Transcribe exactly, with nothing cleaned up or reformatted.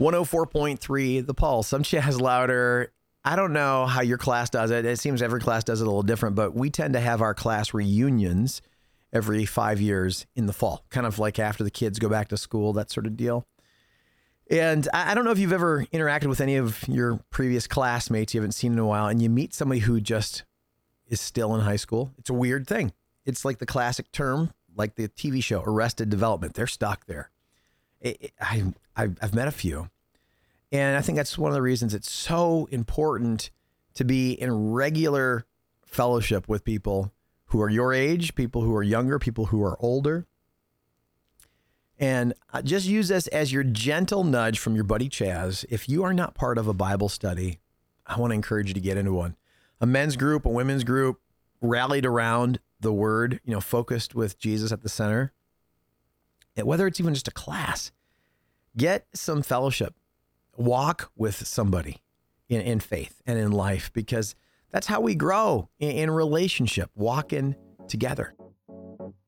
one oh four point three The Pulse. I'm Chaz Louder. I don't know how your class does it. It seems every class does it a little different, but we tend to have our class reunions every five years in the fall, kind of like after the kids go back to school, that sort of deal. And I I don't know if you've ever interacted with any of your previous classmates you haven't seen in a while, and you meet somebody who just is still in high school. It's a weird thing. It's like the classic term, like the T V show Arrested Development. They're stuck there. It, it, I, I've, I've met a few. And I think that's one of the reasons it's so important to be in regular fellowship with people who are your age, people who are younger, people who are older. And just use this as your gentle nudge from your buddy Chaz. If you are not part of a Bible study, I want to encourage you to get into one. A men's group, a women's group, rallied around the word, you know, focused with Jesus at the center. And whether it's even just a class, get some fellowship. Walk with somebody in, in faith and in life, because that's how we grow in, in relationship, walking together.